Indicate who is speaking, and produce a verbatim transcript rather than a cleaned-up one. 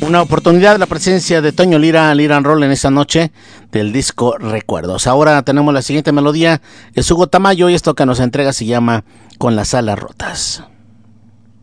Speaker 1: Una oportunidad, la presencia de Toño Lira, Lira and Roll en esta noche del disco Recuerdos. Ahora tenemos la siguiente melodía, es Hugo Tamayo y esto que nos entrega se llama Con las alas rotas.